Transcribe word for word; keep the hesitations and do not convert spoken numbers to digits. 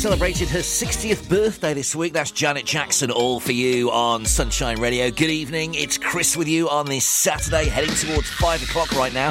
celebrated her sixtieth birthday this week. That's Janet Jackson, all for you on Sunshine Radio. Good evening, it's Chris with you on this Saturday, heading towards five o'clock right now.